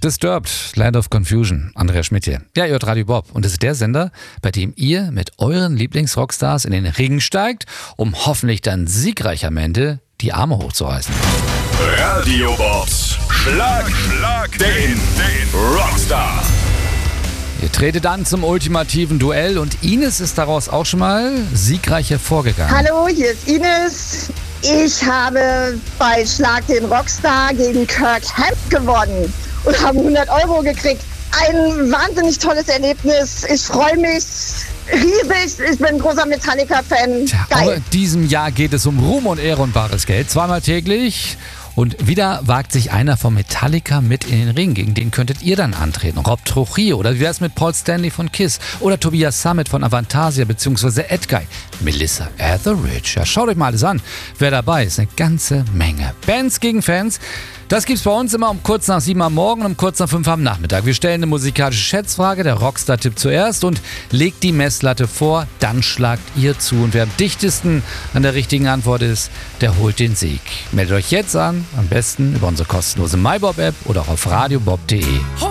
Disturbed, Land of Confusion, Andreas Schmidt hier. Ja, ihr hört Radio Bob und es ist der Sender, bei dem ihr mit euren Lieblingsrockstars in den Ring steigt, um hoffentlich dann siegreich am Ende die Arme hochzureißen. Radio Bobs Schlag den Rockstar. Ihr tretet an zum ultimativen Duell und Ines ist daraus auch schon mal siegreich hervorgegangen. Hallo, hier ist Ines. Ich habe bei Schlag den Rockstar gegen Kirk Hammett gewonnen und habe 100 € gekriegt. Ein wahnsinnig tolles Erlebnis. Ich freue mich riesig. Ich bin ein großer Metallica-Fan. Auch in diesem Jahr geht es um Ruhm und Ehre und bares Geld. Zweimal täglich. Und wieder wagt sich einer von Metallica mit in den Ring. Gegen den könntet ihr dann antreten. Rob Trujillo oder wie wär's mit Paul Stanley von Kiss oder Tobias Sammet von Avantasia bzw. Edguy, Melissa Etheridge. Ja, schaut euch mal alles an. Wer dabei ist, eine ganze Menge. Bands gegen Fans. Das gibt's bei uns immer um kurz nach 7 am Morgen und um kurz nach 5 am Nachmittag. Wir stellen eine musikalische Schätzfrage, der Rockstar tippt zuerst und legt die Messlatte vor, dann schlagt ihr zu. Und wer am dichtesten an der richtigen Antwort ist, der holt den Sieg. Meldet euch jetzt an, am besten über unsere kostenlose MyBob-App oder auch auf radiobob.de.